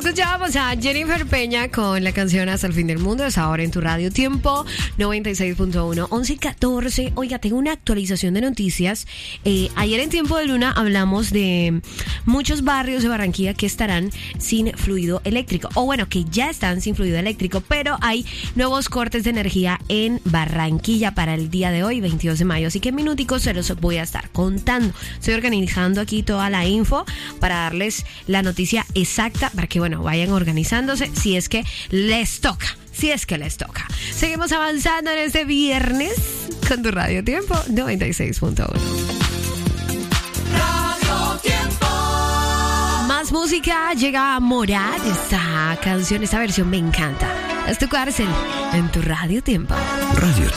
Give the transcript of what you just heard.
Escuchábamos a Jennifer Peña con la canción Hasta el fin del mundo. Es ahora en tu radio Tiempo 96.1, 11:14. Oiga, tengo una actualización de noticias. Ayer en Tiempo de Luna hablamos de muchos barrios de Barranquilla que estarán sin fluido eléctrico. O bueno, que ya están sin fluido eléctrico, pero hay nuevos cortes de energía en Barranquilla para el día de hoy, 22 de mayo. Así que en minuticos se los voy a estar contando. Estoy organizando aquí toda la info para darles la noticia exacta, para que, bueno, vayan organizándose si es que les toca. Seguimos avanzando en este viernes con tu Radio Tiempo 96.1. Radio Tiempo. Más música, llega Morat. Esta canción, esta versión me encanta. Es tu cárcel en tu Radio Tiempo. Radio